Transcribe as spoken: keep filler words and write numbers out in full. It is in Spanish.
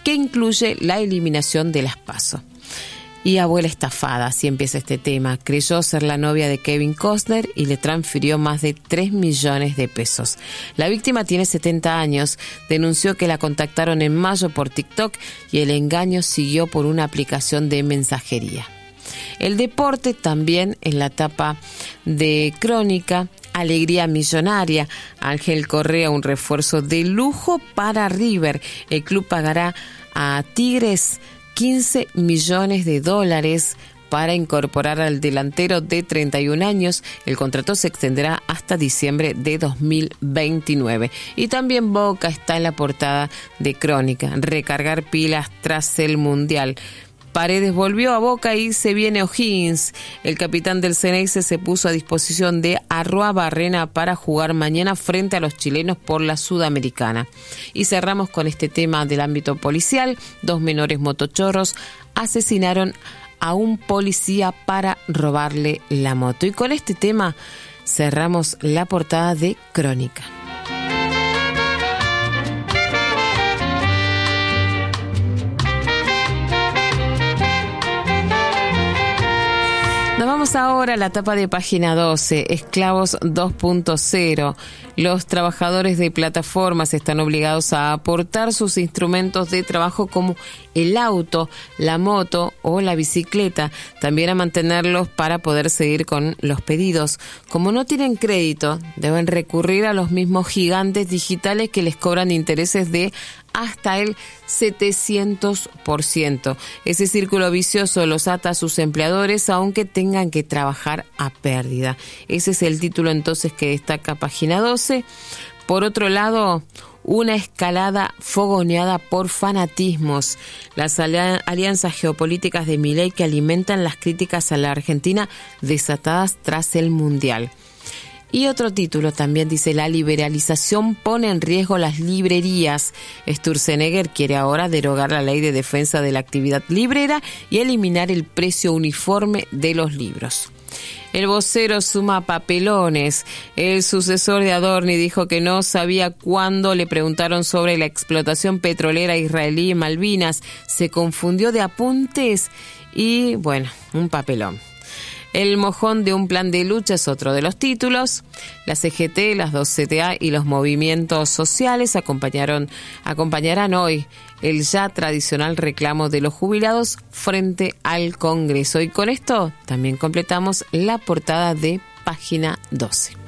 que incluye la eliminación de las PASO. Y abuela estafada, así empieza este tema. Creyó ser la novia de Kevin Costner y le transfirió más de tres millones de pesos. La víctima tiene setenta años, denunció que la contactaron en mayo por TikTok y el engaño siguió por una aplicación de mensajería. El deporte también en la tapa de Crónica. Alegría millonaria. Ángel Correa, un refuerzo de lujo para River. El club pagará a Tigres quince millones de dólares para incorporar al delantero de treinta y un años. El contrato se extenderá hasta diciembre de dos mil veintinueve. Y también Boca está en la portada de Crónica. Recargar pilas tras el Mundial. Paredes volvió a Boca y se viene O'Higgins. El capitán del Ceneice se puso a disposición de Arrua Barrena para jugar mañana frente a los chilenos por la Sudamericana. Y cerramos con este tema del ámbito policial. Dos menores motochorros asesinaron a un policía para robarle la moto. Y con este tema cerramos la portada de Crónica. Nos vamos ahora a la tapa de página doce, Esclavos dos punto cero. Los trabajadores de plataformas están obligados a aportar sus instrumentos de trabajo como el auto, la moto o la bicicleta, también a mantenerlos para poder seguir con los pedidos. Como no tienen crédito, deben recurrir a los mismos gigantes digitales que les cobran intereses de hasta el setecientos por ciento. Ese círculo vicioso los ata a sus empleadores aunque tengan que trabajar a pérdida. Ese es el título entonces que destaca página doce. Por otro lado, una escalada fogoneada por fanatismos. Las alianzas geopolíticas de Milei que alimentan las críticas a la Argentina desatadas tras el Mundial. Y otro título también dice: la liberalización pone en riesgo las librerías. Sturzenegger quiere ahora derogar la ley de defensa de la actividad librera y eliminar el precio uniforme de los libros. El vocero suma papelones. El sucesor de Adorni dijo que no sabía cuándo le preguntaron sobre la explotación petrolera israelí en Malvinas. Se confundió de apuntes y, bueno, un papelón. El mojón de un plan de lucha es otro de los títulos. La C G T, las dos C T A y los movimientos sociales acompañaron, acompañarán hoy el ya tradicional reclamo de los jubilados frente al Congreso. Y con esto también completamos la portada de página doce.